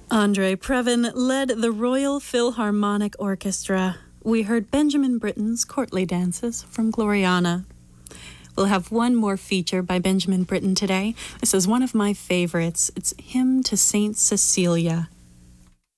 Andre Previn led the Royal Philharmonic Orchestra. We heard Benjamin Britten's Courtly Dances from Gloriana. We'll have one more feature by Benjamin Britten today. This is one of my favorites. It's Hymn to Saint Cecilia.